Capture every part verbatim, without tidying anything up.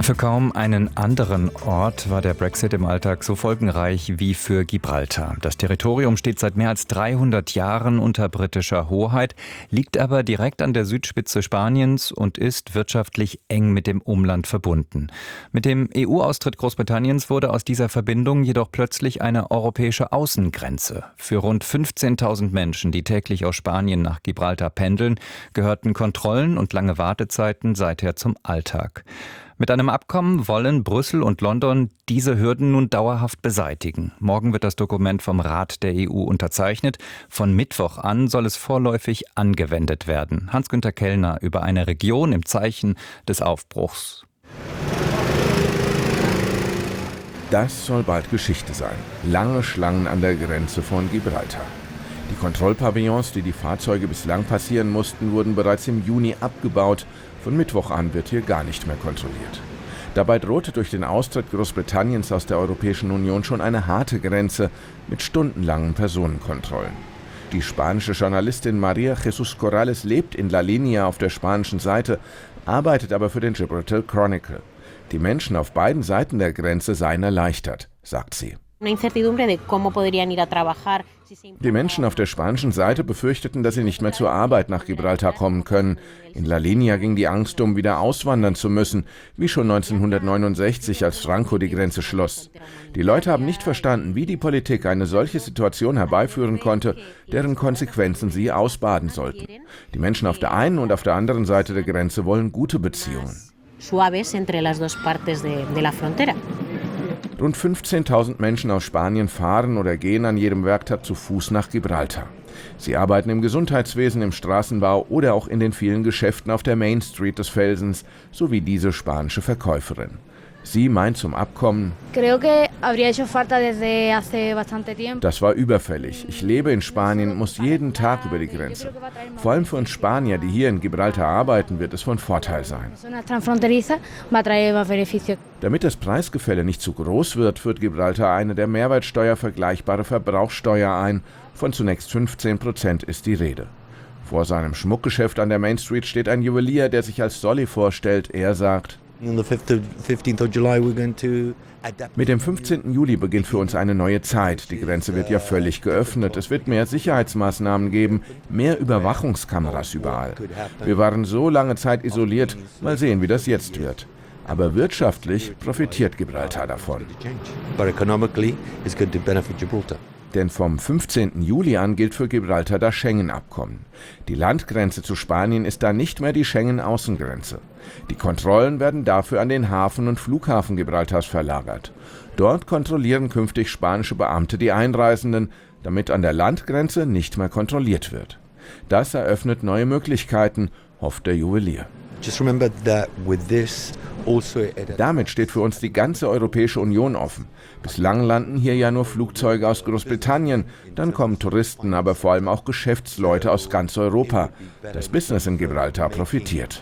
Für kaum einen anderen Ort war der Brexit im Alltag so folgenreich wie für Gibraltar. Das Territorium steht seit mehr als dreihundert Jahren unter britischer Hoheit, liegt aber direkt an der Südspitze Spaniens und ist wirtschaftlich eng mit dem Umland verbunden. Mit dem E U-Austritt Großbritanniens wurde aus dieser Verbindung jedoch plötzlich eine europäische Außengrenze. Für rund fünfzehntausend Menschen, die täglich aus Spanien nach Gibraltar pendeln, gehörten Kontrollen und lange Wartezeiten seither zum Alltag. Mit einem Abkommen wollen Brüssel und London diese Hürden nun dauerhaft beseitigen. Morgen wird das Dokument vom Rat der E U unterzeichnet. Von Mittwoch an soll es vorläufig angewendet werden. Hans-Günther Kellner über eine Region im Zeichen des Aufbruchs. Das soll bald Geschichte sein. Lange Schlangen an der Grenze von Gibraltar. Die Kontrollpavillons, die die Fahrzeuge bislang passieren mussten, wurden bereits im Juni abgebaut. Von Mittwoch an wird hier gar nicht mehr kontrolliert. Dabei drohte durch den Austritt Großbritanniens aus der Europäischen Union schon eine harte Grenze mit stundenlangen Personenkontrollen. Die spanische Journalistin María Jesús Corrales lebt in La Línea auf der spanischen Seite, arbeitet aber für den Gibraltar Chronicle. Die Menschen auf beiden Seiten der Grenze seien erleichtert, sagt sie. Die Menschen auf der spanischen Seite befürchteten, dass sie nicht mehr zur Arbeit nach Gibraltar kommen können. In La Línea ging die Angst um, wieder auswandern zu müssen, wie schon neunzehnhundertneunundsechzig, als Franco die Grenze schloss. Die Leute haben nicht verstanden, wie die Politik eine solche Situation herbeiführen konnte, deren Konsequenzen sie ausbaden sollten. Die Menschen auf der einen und auf der anderen Seite der Grenze wollen gute Beziehungen. Rund fünfzehntausend Menschen aus Spanien fahren oder gehen an jedem Werktag zu Fuß nach Gibraltar. Sie arbeiten im Gesundheitswesen, im Straßenbau oder auch in den vielen Geschäften auf der Main Street des Felsens, so wie diese spanische Verkäuferin. Sie meint zum Abkommen: Das war überfällig. Ich lebe in Spanien, muss jeden Tag über die Grenze. Vor allem für uns Spanier, die hier in Gibraltar arbeiten, wird es von Vorteil sein. Damit das Preisgefälle nicht zu groß wird, führt Gibraltar eine der Mehrwertsteuer vergleichbare Verbrauchssteuer ein. Von zunächst fünfzehn Prozent ist die Rede. Vor seinem Schmuckgeschäft an der Main Street steht ein Juwelier, der sich als Solly vorstellt. Er sagt: Mit dem fünfzehnten Juli beginnt für uns eine neue Zeit. Die Grenze wird ja völlig geöffnet. Es wird mehr Sicherheitsmaßnahmen geben, mehr Überwachungskameras überall. Wir waren so lange Zeit isoliert. Mal sehen, wie das jetzt wird. Aber wirtschaftlich profitiert Gibraltar davon. Denn vom fünfzehnten Juli an gilt für Gibraltar das Schengen-Abkommen. Die Landgrenze zu Spanien ist da nicht mehr die Schengen-Außengrenze. Die Kontrollen werden dafür an den Hafen und Flughafen Gibraltars verlagert. Dort kontrollieren künftig spanische Beamte die Einreisenden, damit an der Landgrenze nicht mehr kontrolliert wird. Das eröffnet neue Möglichkeiten, hofft der Juwelier. Damit steht für uns die ganze Europäische Union offen. Bislang landen hier ja nur Flugzeuge aus Großbritannien, dann kommen Touristen, aber vor allem auch Geschäftsleute aus ganz Europa. Das Business in Gibraltar profitiert.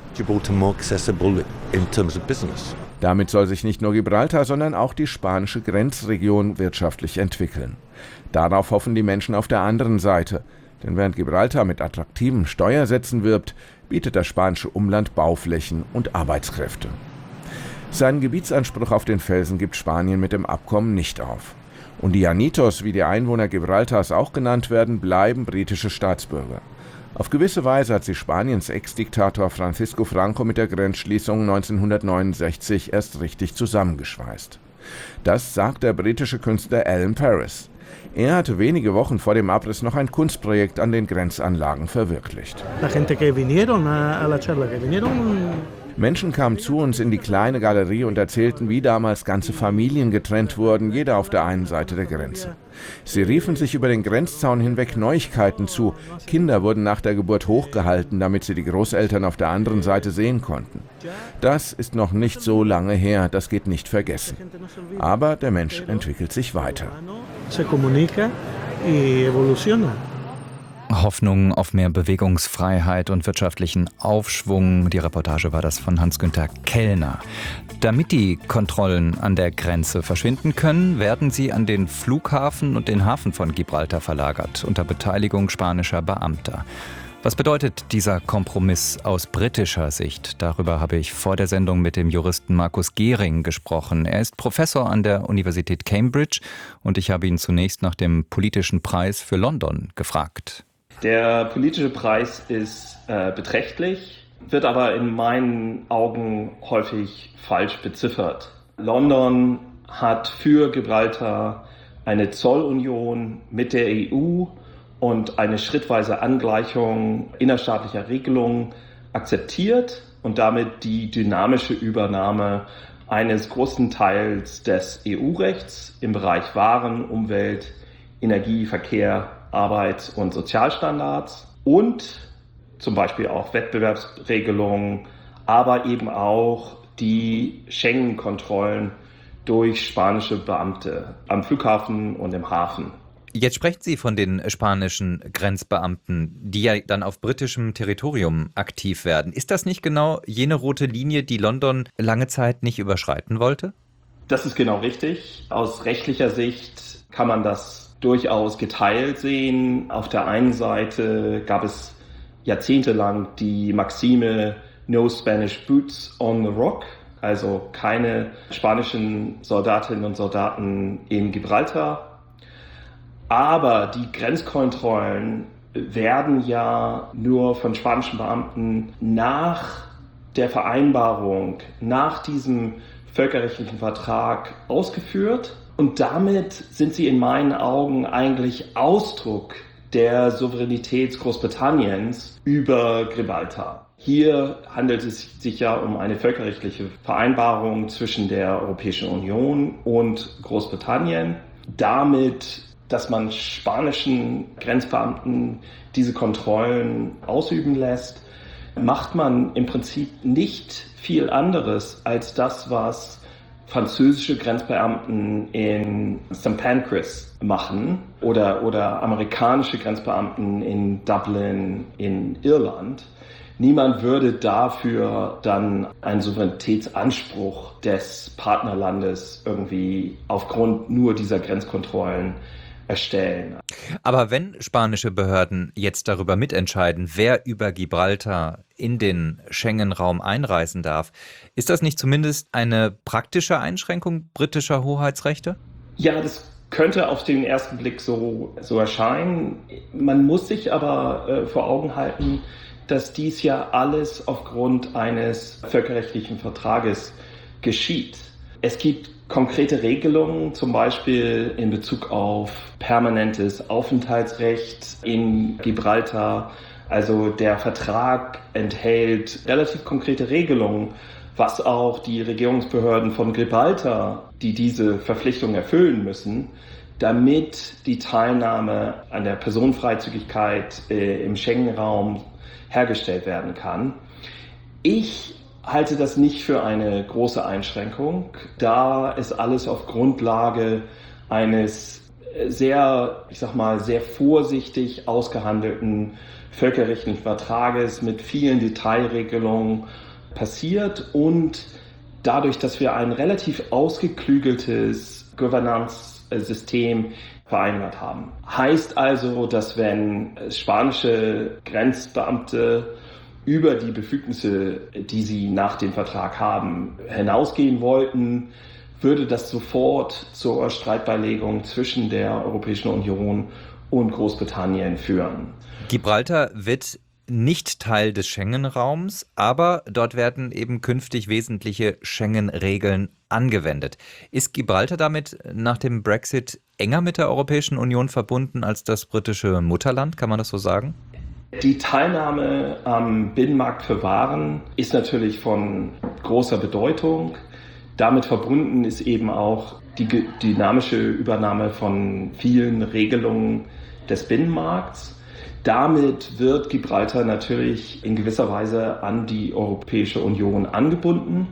Damit soll sich nicht nur Gibraltar, sondern auch die spanische Grenzregion wirtschaftlich entwickeln. Darauf hoffen die Menschen auf der anderen Seite. Denn während Gibraltar mit attraktiven Steuersätzen wirbt, bietet das spanische Umland Bauflächen und Arbeitskräfte. Seinen Gebietsanspruch auf den Felsen gibt Spanien mit dem Abkommen nicht auf. Und die Llanitos, wie die Einwohner Gibraltars auch genannt werden, bleiben britische Staatsbürger. Auf gewisse Weise hat sie Spaniens Ex-Diktator Francisco Franco mit der Grenzschließung neunzehnhundertneunundsechzig erst richtig zusammengeschweißt. Das sagt der britische Künstler Alan Paris. Er hatte wenige Wochen vor dem Abriss noch ein Kunstprojekt an den Grenzanlagen verwirklicht. Menschen kamen zu uns in die kleine Galerie und erzählten, wie damals ganze Familien getrennt wurden, jeder auf der einen Seite der Grenze. Sie riefen sich über den Grenzzaun hinweg Neuigkeiten zu. Kinder wurden nach der Geburt hochgehalten, damit sie die Großeltern auf der anderen Seite sehen konnten. Das ist noch nicht so lange her, das geht nicht vergessen. Aber der Mensch entwickelt sich weiter. Hoffnung auf mehr Bewegungsfreiheit und wirtschaftlichen Aufschwung. Die Reportage war das von Hans-Günther Kellner. Damit die Kontrollen an der Grenze verschwinden können, werden sie an den Flughafen und den Hafen von Gibraltar verlagert, unter Beteiligung spanischer Beamter. Was bedeutet dieser Kompromiss aus britischer Sicht? Darüber habe ich vor der Sendung mit dem Juristen Markus Gehring gesprochen. Er ist Professor an der Universität Cambridge und ich habe ihn zunächst nach dem politischen Preis für London gefragt. Der politische Preis ist äh, beträchtlich, wird aber in meinen Augen häufig falsch beziffert. London hat für Gibraltar eine Zollunion mit der E U und eine schrittweise Angleichung innerstaatlicher Regelungen akzeptiert und damit die dynamische Übernahme eines großen Teils des E U-Rechts im Bereich Waren, Umwelt, Energie, Verkehr, Arbeits- und Sozialstandards und zum Beispiel auch Wettbewerbsregelungen, aber eben auch die Schengen-Kontrollen durch spanische Beamte am Flughafen und im Hafen. Jetzt sprechen Sie von den spanischen Grenzbeamten, die ja dann auf britischem Territorium aktiv werden. Ist das nicht genau jene rote Linie, die London lange Zeit nicht überschreiten wollte? Das ist genau richtig. Aus rechtlicher Sicht kann man das durchaus geteilt sehen. Auf der einen Seite gab es jahrzehntelang die Maxime No Spanish Boots on the Rock, also keine spanischen Soldatinnen und Soldaten in Gibraltar. Aber die Grenzkontrollen werden ja nur von spanischen Beamten nach der Vereinbarung, nach diesem völkerrechtlichen Vertrag ausgeführt. Und damit sind sie in meinen Augen eigentlich Ausdruck der Souveränität Großbritanniens über Gibraltar. Hier handelt es sich ja um eine völkerrechtliche Vereinbarung zwischen der Europäischen Union und Großbritannien. Damit, dass man spanischen Grenzbeamten diese Kontrollen ausüben lässt, macht man im Prinzip nicht viel anderes als das, was französische Grenzbeamten in Sankt Pancras machen oder, oder amerikanische Grenzbeamten in Dublin in Irland. Niemand würde dafür dann einen Souveränitätsanspruch des Partnerlandes irgendwie aufgrund nur dieser Grenzkontrollen erstellen. Aber wenn spanische Behörden jetzt darüber mitentscheiden, wer über Gibraltar in den Schengen-Raum einreisen darf, ist das nicht zumindest eine praktische Einschränkung britischer Hoheitsrechte? Ja, das könnte auf den ersten Blick so, so erscheinen. Man muss sich aber äh, vor Augen halten, dass dies ja alles aufgrund eines völkerrechtlichen Vertrages geschieht. Es gibt konkrete Regelungen, zum Beispiel in Bezug auf permanentes Aufenthaltsrecht in Gibraltar. Also der Vertrag enthält relativ konkrete Regelungen, was auch die Regierungsbehörden von Gibraltar, die diese Verpflichtung erfüllen müssen, damit die Teilnahme an der Personenfreizügigkeit äh, im Schengen-Raum hergestellt werden kann. Ich halte das nicht für eine große Einschränkung, da es alles auf Grundlage eines sehr, ich sag mal, sehr vorsichtig ausgehandelten völkerrechtlichen Vertrages mit vielen Detailregelungen passiert und dadurch, dass wir ein relativ ausgeklügeltes Governance-System vereinbart haben. Heißt also, dass wenn spanische Grenzbeamte über die Befugnisse, die sie nach dem Vertrag haben, hinausgehen wollten, würde das sofort zur Streitbeilegung zwischen der Europäischen Union und Großbritannien führen. Gibraltar wird nicht Teil des Schengen-Raums, aber dort werden eben künftig wesentliche Schengen-Regeln angewendet. Ist Gibraltar damit nach dem Brexit enger mit der Europäischen Union verbunden als das britische Mutterland? Kann man das so sagen? Die Teilnahme am Binnenmarkt für Waren ist natürlich von großer Bedeutung. Damit verbunden ist eben auch die dynamische Übernahme von vielen Regelungen des Binnenmarkts. Damit wird Gibraltar natürlich in gewisser Weise an die Europäische Union angebunden.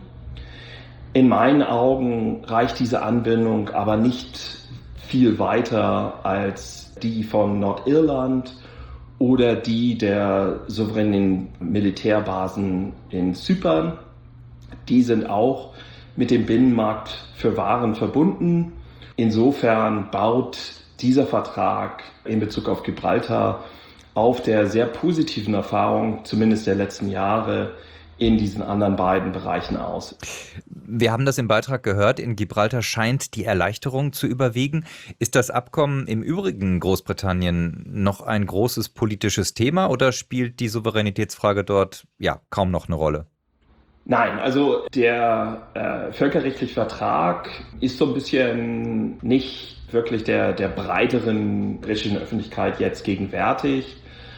In meinen Augen reicht diese Anbindung aber nicht viel weiter als die von Nordirland oder die der souveränen Militärbasen in Zypern. Die sind auch mit dem Binnenmarkt für Waren verbunden. Insofern baut dieser Vertrag in Bezug auf Gibraltar auf der sehr positiven Erfahrung, zumindest der letzten Jahre, in diesen anderen beiden Bereichen aus. Wir haben das im Beitrag gehört, in Gibraltar scheint die Erleichterung zu überwiegen. Ist das Abkommen im übrigen Großbritannien noch ein großes politisches Thema oder spielt die Souveränitätsfrage dort ja kaum noch eine Rolle? Nein, also der äh, völkerrechtliche Vertrag ist so ein bisschen nicht wirklich der, der breiteren britischen Öffentlichkeit jetzt gegenwärtig.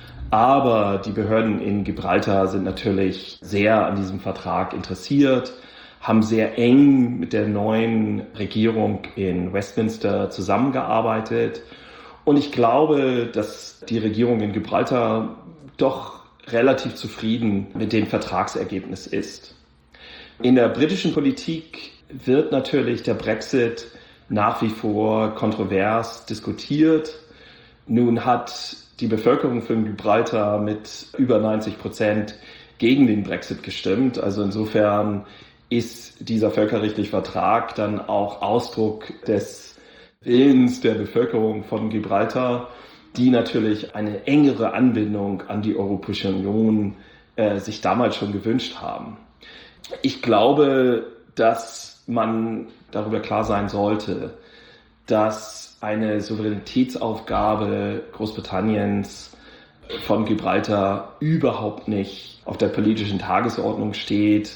Aber die Behörden in Gibraltar sind natürlich sehr an diesem Vertrag interessiert, haben sehr eng mit der neuen Regierung in Westminster zusammengearbeitet. Und ich glaube, dass die Regierung in Gibraltar doch relativ zufrieden mit dem Vertragsergebnis ist. In der britischen Politik wird natürlich der Brexit nach wie vor kontrovers diskutiert. Nun hat die Bevölkerung von Gibraltar mit über neunzig Prozent gegen den Brexit gestimmt. Also insofern ist dieser völkerrechtliche Vertrag dann auch Ausdruck des Willens der Bevölkerung von Gibraltar, die natürlich eine engere Anbindung an die Europäische Union äh, sich damals schon gewünscht haben. Ich glaube, dass man darüber klar sein sollte, dass eine Souveränitätsaufgabe Großbritanniens von Gibraltar überhaupt nicht auf der politischen Tagesordnung steht.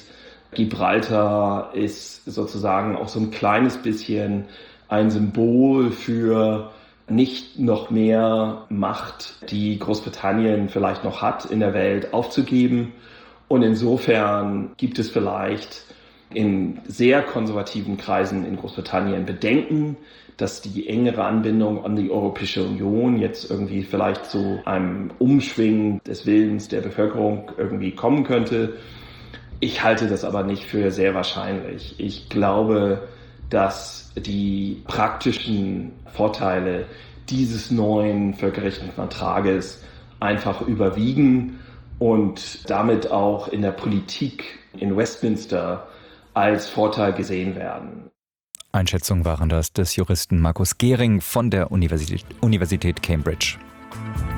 Gibraltar ist sozusagen auch so ein kleines bisschen ein Symbol für nicht noch mehr Macht, die Großbritannien vielleicht noch hat in der Welt, aufzugeben. Und insofern gibt es vielleicht in sehr konservativen Kreisen in Großbritannien Bedenken, dass die engere Anbindung an die Europäische Union jetzt irgendwie vielleicht zu einem Umschwingen des Willens der Bevölkerung irgendwie kommen könnte. Ich halte das aber nicht für sehr wahrscheinlich. Ich glaube, dass die praktischen Vorteile dieses neuen völkerrechtlichen Vertrages einfach überwiegen und damit auch in der Politik in Westminster als Vorteil gesehen werden. Einschätzungen waren das des Juristen Markus Gehring von der Universität, Universität Cambridge.